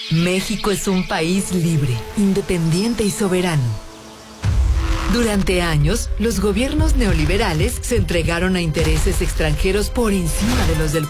México es un país libre, independiente y soberano. Durante años, los gobiernos neoliberales se entregaron a intereses extranjeros por encima de los del